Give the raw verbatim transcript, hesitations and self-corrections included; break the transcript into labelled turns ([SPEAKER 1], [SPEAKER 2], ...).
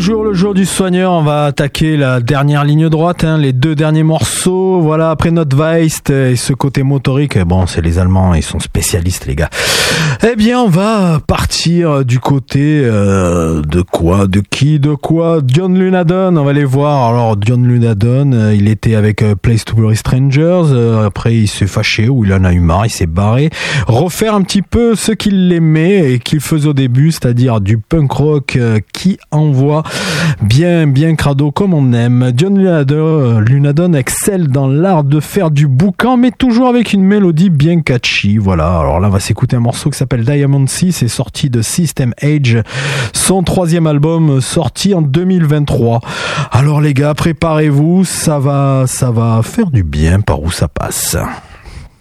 [SPEAKER 1] Toujours le jour du soigneur, on va attaquer la dernière ligne droite, hein, les deux derniers morceaux. Voilà, après notre Weist et ce côté motorique, bon, c'est les Allemands, ils sont spécialistes, les gars. Eh bien, on va partir du côté euh, de quoi, de qui, de quoi John Lunadon, on va aller voir. Alors, John Lunadon, euh, il était avec euh, Place to Bury Strangers. Euh, après, il s'est fâché ou il en a eu marre, il s'est barré. Refaire un petit peu ce qu'il aimait et qu'il faisait au début, c'est-à-dire du punk rock euh, qui envoie bien, bien crado comme on aime. John Lunadon, Lunadon excelle dans l'art de faire du boucan, mais toujours avec une mélodie bien catchy. Voilà, alors là, on va s'écouter un morceau qui s'appelle Diamond Sea, c'est sorti de System Age, son troisième album sorti en deux mille vingt-trois. Alors les gars, préparez-vous, ça va, ça va faire du bien par où ça passe.